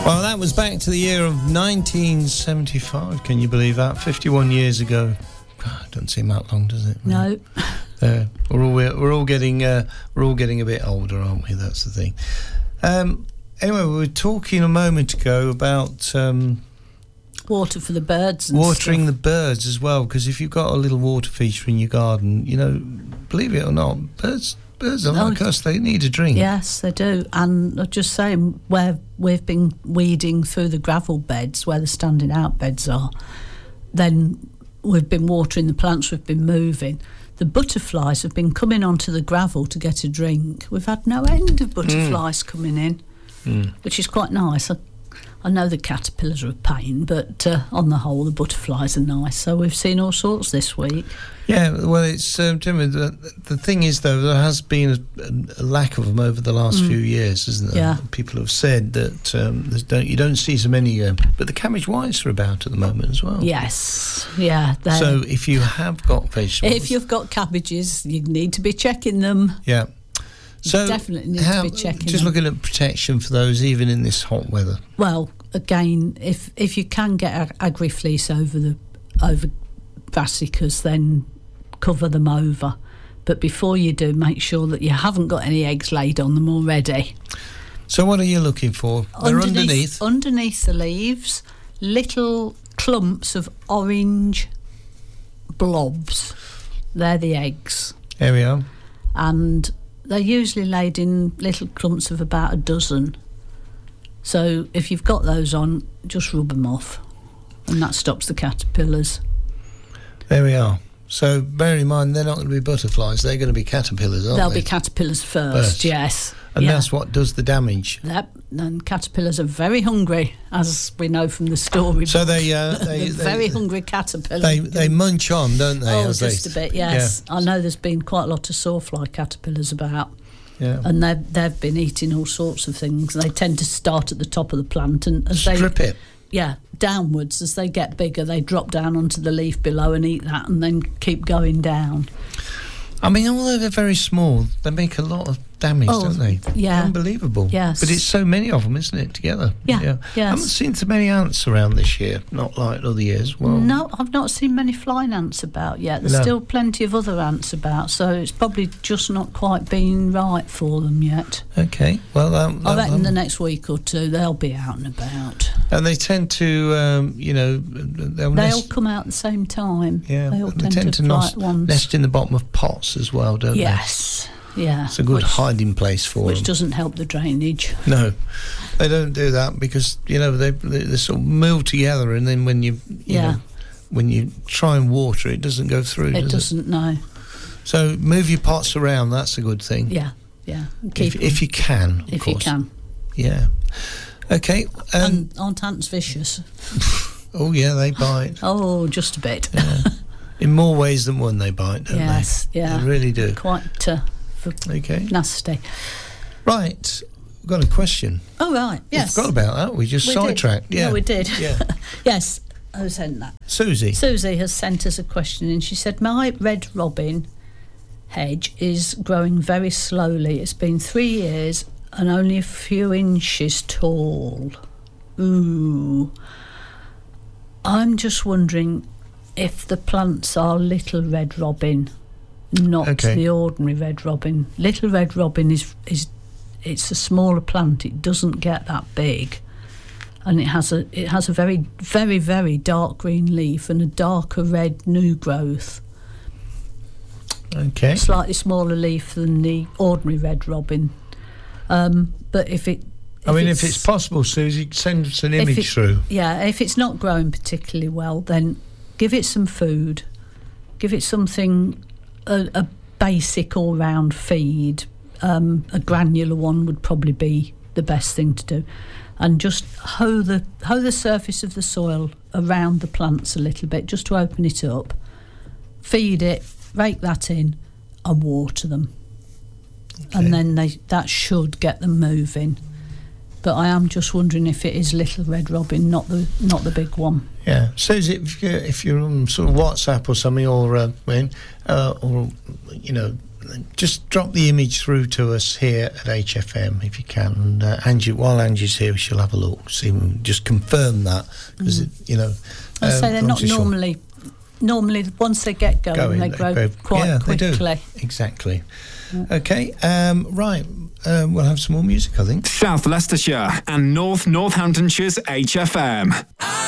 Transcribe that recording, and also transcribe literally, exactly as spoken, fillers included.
Well, that was back to the year of nineteen seventy-five. Can you believe that? fifty-one years ago. God, doesn't seem that long, does it? No. Uh, we're all we're all getting uh, we're all getting a bit older, aren't we? That's the thing. Um, anyway, we were talking a moment ago about um, water for the birds and watering stuff. the birds as well, because if you've got a little water feature in your garden, you know, believe it or not, birds birds are No. like us. They need a drink. Yes, they do. And I'm just saying, where we've been weeding through the gravel beds, where the standing out beds are, then we've been watering the plants we've been moving. The butterflies have been coming onto the gravel to get a drink. We've had no end of butterflies mm. coming in, mm. which is quite nice. I, I know the caterpillars are a pain, but uh, on the whole, the butterflies are nice. So we've seen all sorts this week. Yeah, well, it's um, Jimmy, the, the thing is, though, there has been a, a lack of them over the last mm. few years, isn't there? Yeah. People have said that um, there's don't, you don't see so many, uh, but the cabbage whites are about at the moment as well. Yes, yeah. So if you have got vegetables... If you've got cabbages, you need to be checking them. Yeah. So definitely need how, to be checking just them. looking at protection for those, even in this hot weather. Well, again, if if you can get agri fleece over the over brassicas, then cover them over. But before you do, make sure that you haven't got any eggs laid on them already. So what are you looking for? They're underneath. Underneath, underneath the leaves, little clumps of orange blobs. They're the eggs. There we are. And they're usually laid in little clumps of about a dozen. So if you've got those on, just rub them off, and that stops the caterpillars. There we are. So bear in mind, they're not going to be butterflies, they're going to be caterpillars, aren't They'll they? be caterpillars first, First. yes. And yeah. that's what does the damage. Yep, and caterpillars are very hungry, as we know from the story. So they... Uh, they They're very hungry caterpillars. They, they munch on, don't they? Oh, as just they, a bit, yes. Yeah. I know there's been quite a lot of sawfly caterpillars about. Yeah. And they've, they've been eating all sorts of things. They tend to start at the top of the plant and as Strip they, it. Yeah, downwards. As they get bigger, they drop down onto the leaf below and eat that and then keep going down. I mean, although they're very small, they make a lot of damage, Oh, don't they? yeah. Unbelievable. Yes. But it's so many of them, isn't it, together? Yeah, yeah. yes. I haven't seen so many ants around this year, not like other years. Well, No, I've not seen many flying ants about yet. There's No. still plenty of other ants about, so it's probably just not quite been right for them yet. Okay. Well, um, I reckon um, the next week or two they'll be out and about. and they tend to, um, you know, they'll They nest, all come out at the same time. yeah, They all they tend, to, fly nest, at once. nest in the bottom of pots as well, don't Yes, yeah. they? It's a good which, hiding place for Which them. doesn't help the drainage. No, they don't do that because, you know, they, they, they sort of move together, and then when you, you Yeah. know, when you try and water, it doesn't go through, It does doesn't, no. it? So move your pots around, that's a good thing. Yeah, yeah. If, Keep if you can, of if course. you can. Yeah. Okay. Um, And aren't ants vicious? oh, yeah, they bite. Oh, just a bit. Yeah. In more ways than one, they bite, don't Yes, they? yeah. They really do. Quite uh, Okay. nasty. Right. We've got a question. Oh, right, yes. We forgot about that. We just We did. sidetracked. Yeah. Yeah, we did. Yeah. Yes, I sent that. Susie. Susie has sent us a question and she said, my red robin hedge is growing very slowly. It's been three years and only a few inches tall. Ooh. I'm just wondering if the plants are little red robin, not Okay. the ordinary red robin. Little red robin is is it's a smaller plant. It doesn't get that big. And it has a it has a very, very, very dark green leaf and a darker red new growth. Okay. Slightly smaller leaf than the ordinary red robin. Um, but if it, I mean, if it's possible, Susie, send us an image it, through. Yeah, if it's not growing particularly well, then give it some food. Give it something, a, a basic all-round feed. Um, a granular one would probably be the best thing to do. And just hoe the hoe the surface of the soil around the plants a little bit, just to open it up. Feed it, rake that in, and water them. Okay. And then they that should get them moving. But I am just wondering if it is little red robin, not the not the big one. Yeah. Susie, if you're, if you're on sort of WhatsApp or something, or uh, when, uh, or you know, just drop the image through to us here at H F M if you can. And uh, Angie, while Angie's here, she'll have a look, see, just confirm that because mm. you know. I um, say they're not normally. Normally, once they get going, going they, they grow, grow quite yeah, quickly. They do. Exactly. Yeah. Okay. Um, right. Um, we'll have some more music, I think. South Leicestershire and North Northamptonshire's H F M.